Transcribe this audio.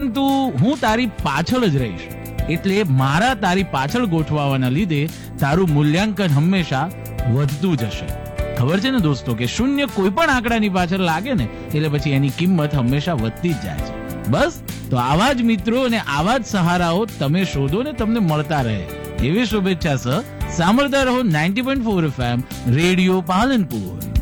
પરંતુ હું તારી પાછળ જ રહીશ. એટલે મારા તારી પાછળ ગોઠવાવાના લીધે તારું મૂલ્યાંકન હંમેશા વધતું જશે. ખબર છે ને દોસ્તો કે શૂન્ય કોઈ પણ આંકડાની પાછળ લાગે ને એટલે પછી એની કિંમત હંમેશા વધતી જ જાય છે. બસ તો આવા જ મિત્રો અને આવા જ સહારાઓ તમે શોધો ને તમને મળતા રહે એવી શુભેચ્છા સહ સાંભળતા રહો 90.4 FM રેડિયો પાલનપુર.